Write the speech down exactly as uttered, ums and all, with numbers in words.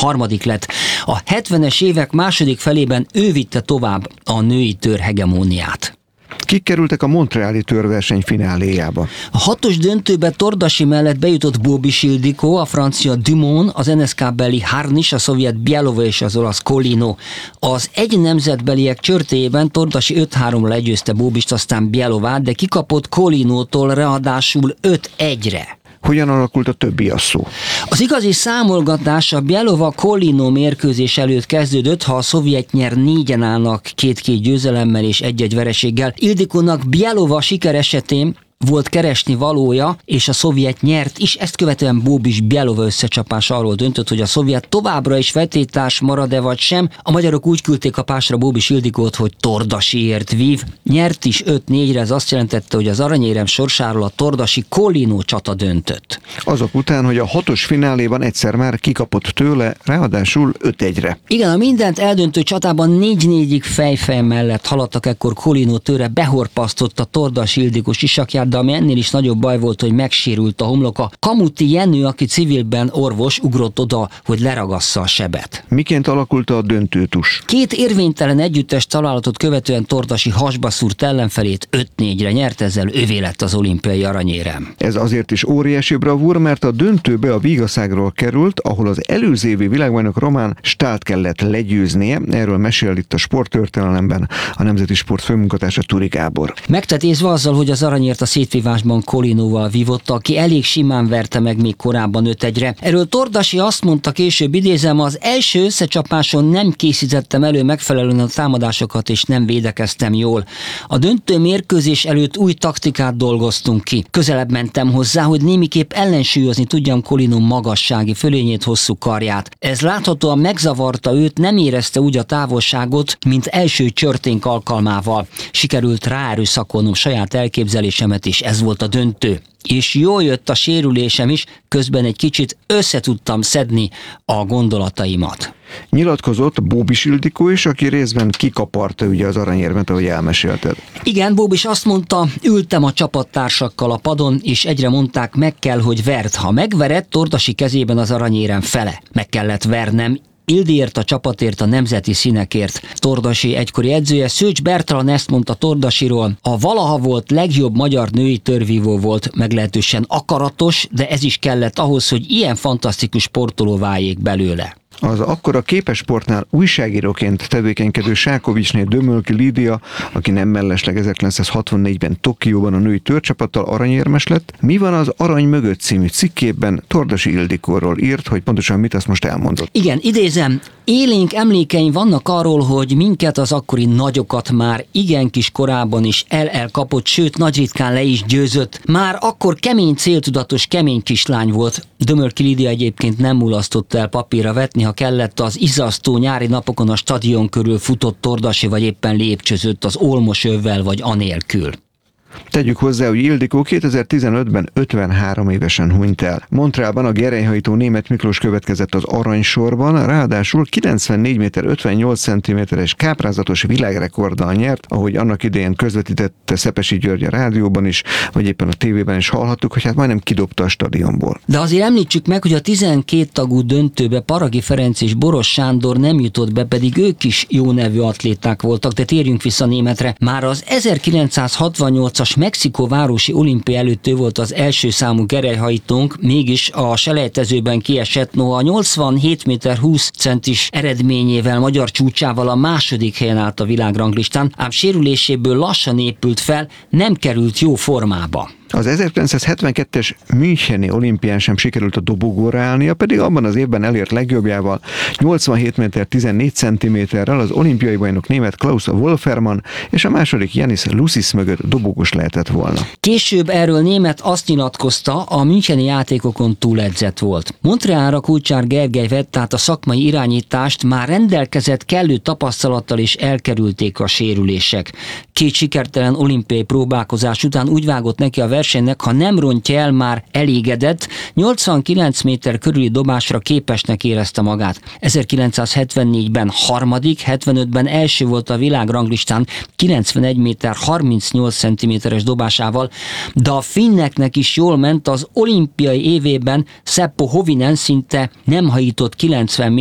harmadik lett. A hetvenes évek második felében ő vitte tovább a női tőr hegemóniát. Kik kerültek a montreali tőrverseny fináléjába? A hatos döntőbe Tordasi mellett bejutott Bóbis Ildikó, a francia Dumont, az en es ká-beli Harnis, a szovjet Bielova és az olasz Collino. Az egy nemzetbeliek csörtéjében Tordasi öt háromra legyőzte Bóbist, aztán Bielovát, de kikapott Collinótól ráadásul öt egyre. Hogyan alakult a többi asszó? Az igazi számolgatás a Bielova-Collino mérkőzés előtt kezdődött, ha a szovjet nyer négyen állnak két-két győzelemmel és egy-egy vereséggel. Ildikónak Bielova siker esetén volt keresni valója, és a szovjet nyert is, ezt követően Bóbis Bielova összecsapás arról döntött, hogy a szovjet továbbra is vetétárs marad-e vagy sem. A magyarok úgy küldték a pásra Bóbis Ildikót, hogy Tordasiért vív. Nyert is öt négyre, ez azt jelentette, hogy az aranyérem sorsáról a Tordasi-Collino csata döntött. Azok után, hogy a hatos fináléban egyszer már kikapott tőle, ráadásul öt egyre. Igen, a mindent eldöntő csatában négy négyig fejfej mellett haladtak, ekkor Collino tőre behorpasztotta Tordasi Ildikó sisakját, de ami ennél is nagyobb baj volt, hogy megsérült a homloka. Kamuti Jenő, aki civilben orvos, ugrott oda, hogy leragassza a sebet. Miként alakult a döntőtus? Két érvénytelen együttes találatot követően Tordasi hasba szúrt ellenfelét, öt négyre nyert, ezzel övé lett az olimpiai aranyérem. Ez azért is óriási bravúr, mert a döntőbe a Vígaszágról került, ahol az előző évi világbajnok Román Stált kellett legyőznie. Erről mesél itt a sporttörténelemben a Nemzeti Sport főmunkatársa Turi Gábor. Megtetézve azzal, hogy az aranyért a szétvívásban Collinoval vívotta, aki elég simán verte meg még korábban öt egyre. Erről Tordasi azt mondta később, idézem, az első összecsapáson nem készítettem elő megfelelően a támadásokat, és nem védekeztem jól. A döntő mérkőzés előtt új taktikát dolgoztunk ki. Közelebb mentem hozzá, hogy némiképp ellensúlyozni tudjam Collino magassági fölényét, hosszú karját. Ez láthatóan megzavarta őt, nem érezte úgy a távolságot, mint első csörténk alkalmával. Sikerült ráerőszakolnom saját elképzelésemet, és ez volt a döntő. És jól jött a sérülésem is, közben egy kicsit összetudtam szedni a gondolataimat. Nyilatkozott Bóbis Ildikó is, aki részben kikaparta ugye az aranyérmet, ahogy elmesélted. Igen, Bóbis azt mondta, ültem a csapattársakkal a padon, és egyre mondták, meg kell, hogy verd. Ha megvered, Tordasi kezében az aranyérem fele. Meg kellett vernem, Ildiért, a csapatért, a nemzeti színekért. Tordasi egykori edzője Szőcs Bertalan ezt mondta Tordasiról: a valaha volt legjobb magyar női törvívó volt, meglehetősen akaratos, de ez is kellett ahhoz, hogy ilyen fantasztikus sportoló váljék belőle. Az akkor a Képesportnál újságíróként tevékenykedő Sákovicsné Dömölki Lídia, aki nem mellesleg ezerkilencszázhatvannégyben Tokióban a női tőrcsapattal aranyérmes lett, Mi van az arany mögött című cikkében Tordasi Ildikóról írt, hogy pontosan mit, azt most elmondott. Igen, idézem, élénk emlékeim vannak arról, hogy minket, az akkori nagyokat már igen kis korában is el-el kapott, sőt nagy ritkán le is győzött. Már akkor kemény, céltudatos, kemény kislány volt. Dömölki Lídia egyébként nem mulasztotta el papírra vetni, ha kellett, az izzasztó nyári napokon a stadion körül futott Tordasi, vagy éppen lépcsőzött az olmosövvel vagy anélkül. Tegyük hozzá, hogy Ildikó kétezer-tizenötben ötvenhárom évesen hunyt el. Montrealban a gerelyhajtó Németh Miklós következett az aranysorban, ráadásul kilencvennégy méter ötvennyolc centiméteres káprázatos világrekorddal nyert, ahogy annak idején közvetítette Szepesi György a rádióban is, vagy éppen a tévében is hallhattuk, hogy hát majdnem kidobta a stadionból. De azért említsük meg, hogy a tizenkét tagú döntőbe Paragi Ferenc és Boros Sándor nem jutott be, pedig ők is jó nevű atléták voltak, de térjünk vissza Németre. Már az ezerkilencszázhatvannyolcas Mexikó városi olimpia előtt ő volt az első számú gerelyhajtónk, mégis a selejtezőben kiesett, noha nyolcvanhét méter húsz centis eredményével, magyar csúcsával a második helyen állt a világranglistán, ám sérüléséből lassan épült fel, nem került jó formába. Az ezerkilencszázhetvenkettes Müncheni olimpián sem sikerült a dobogóra állnia, pedig abban az évben elért legjobbjával, nyolcvanhét méter tizennégy centiméterrel az olimpiai bajnok német Klaus Wolfermann és a második Janis Lusis mögött dobogós lehetett volna. Később erről Németh azt nyilatkozta, a müncheni játékokon túledzett volt. Montrealra Kulcsár Gergely vett át a szakmai irányítást, már rendelkezett kellő tapasztalattal, és elkerülték a sérülések. Két sikertelen olimpiai próbálkozás után úgy vágott neki a versenynek, ha nem rontja el, már elégedett, nyolcvankilenc méter körüli dobásra képesnek érezte magát. ezerkilencszázhetvennégyben harmadik, hetvenötben első volt a világranglistán kilencvenegy méter harmincnyolc centiméteres dobásával, de a finneknek is jól ment, az olimpiai évében Seppo Hovinen szinte nem hajított kilencven